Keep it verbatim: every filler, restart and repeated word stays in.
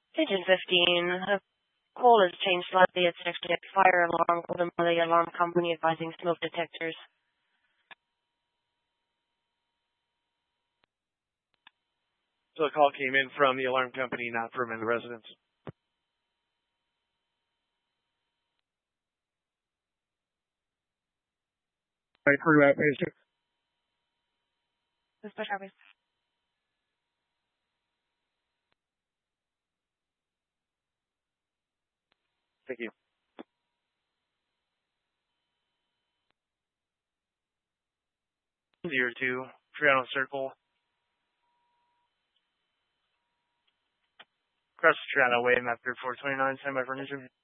Agent fifteen, the call has changed slightly. It's actually a fire alarm called from the alarm company advising smoke detectors. So the call came in from the alarm company, not from the residents. Right, for that patient. Dispatch Harvey. Thank you. Zero two, Triano Circle. Across the Triano Way, map through four twenty-nine, stand by for an interview.